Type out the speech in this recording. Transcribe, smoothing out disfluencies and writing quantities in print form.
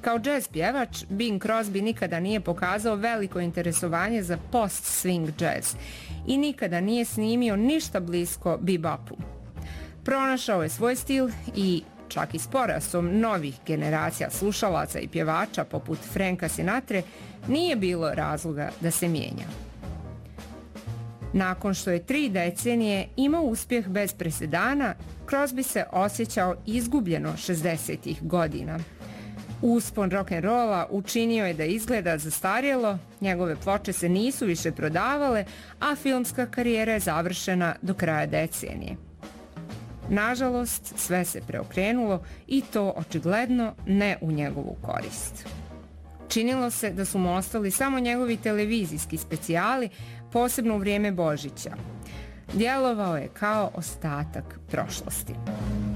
Kao jazz pjevač, Bing Crosby nikada nije pokazao veliko interesovanje za post-swing jazz i nikada nije snimio ništa blisko bebopu. Pronašao je svoj stil i, čak i s porastom novih generacija slušalaca i pjevača poput Franka Sinatre, nije bilo razloga da se mijenja. Nakon što je 3 decenije imao uspjeh bez presedana, Crosby se osjećao izgubljeno 60-ih godina. Uspon rock'n'rolla učinio je da izgleda zastarjelo, njegove ploče se nisu više prodavale, a filmska karijera je završena do kraja decenije. Nažalost, sve se preokrenulo i to očigledno ne u njegovu korist. Činilo se da su mu ostali samo njegovi televizijski specijali, posebno u vrijeme Božića. Djelovao je kao ostatak prošlosti.